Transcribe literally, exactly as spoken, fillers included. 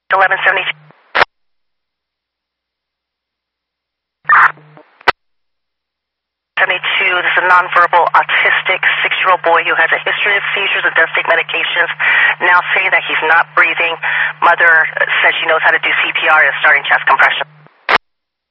eleven seventy-two. seventy-two, this is a nonverbal autistic six-year-old boy who has a history of seizures and does take medications, now saying that he's not breathing. Mother says she knows how to do C P R and is starting chest compression.